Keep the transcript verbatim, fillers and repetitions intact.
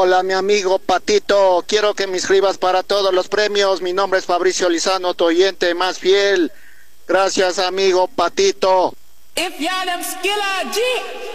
Hola, mi amigo Patito, quiero que me inscribas para todos los premios. Mi nombre es Fabricio Lizano, tu oyente más fiel. Gracias, amigo Patito. If y'all them skiller G.